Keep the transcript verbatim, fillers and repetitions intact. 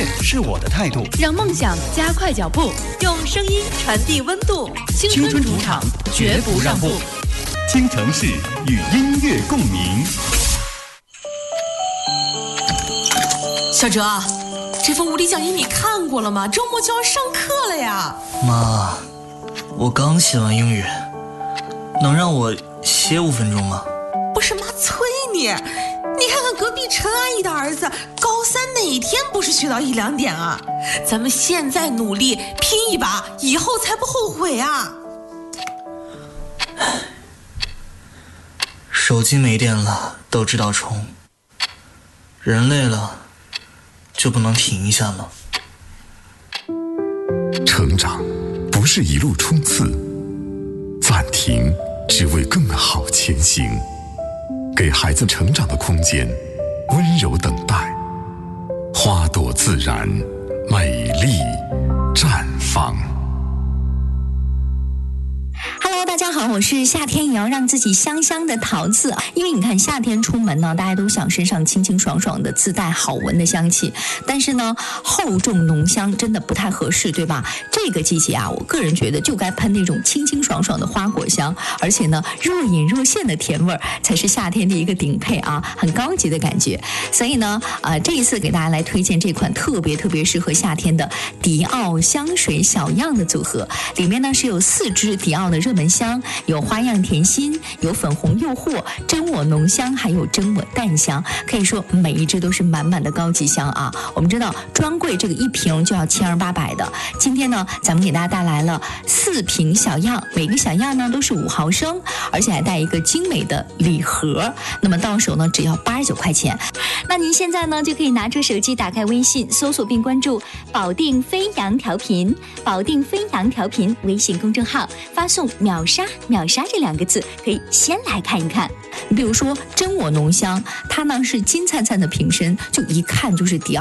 乐是我的态度， 让梦想加快脚步，用声音传递温度。青春主场，绝不让步。 京城市与音乐共鸣。 小哲，这份物理讲义你看过了吗？周末就要上课了呀。 妈，我刚写完英语，能让我歇五分钟吗？ 不是妈催你，你看看隔壁陈阿姨的儿子，高三哪天不是学到一两点啊？咱们现在努力拼一把，以后才不后悔啊。 手机没电了都知道充，人累了就不能停一下吗？ 成长不是一路冲刺，暂停只为更好前行。给孩子成长的空间，温柔等待，花朵自然，美丽绽放。 Hello， 大家好，我是夏天也要让自己香香的桃子。因为你看夏天出门呢，大家都想身上清清爽爽的，自带好闻的香气，但是呢，厚重浓香真的不太合适，对吧？这个季节啊，我个人觉得就该喷那种清清爽爽的花果香，而且呢，若隐若现的甜味儿才是夏天的一个顶配啊，很高级的感觉。所以呢，呃，这一次给大家来推荐这款特别特别适合夏天的迪奥香水小样的组合，里面呢是有四支迪奥的热门香，有花样甜心，有粉红诱惑，真我浓香，还有真我淡香，可以说每一支都是满满的高级香啊。我们知道专柜这个一瓶就要千儿八百的，今天呢咱们给大家带来了四瓶小样，每个小样呢都是五毫升，而且还带一个精美的礼盒，那么到手呢只要八十九块钱。 那您现在呢就可以拿出手机，打开微信，搜索并关注保定飞扬调频，保定飞扬调频微信公众号，发送秒杀秒杀这两个字，可以先来看一看。 比如说真我浓香，它呢是金灿灿的瓶身，就一看就是迪奥